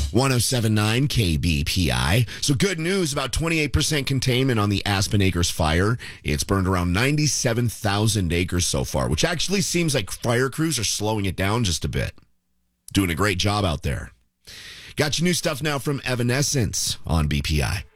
1079 KBPI. So good news, about 28% containment on the Aspen Acres fire. It's burned around 97,000 acres so far, which actually seems like fire crews are slowing it down just a bit. Doing a great job out there. Got your new stuff now from Evanescence on BPI.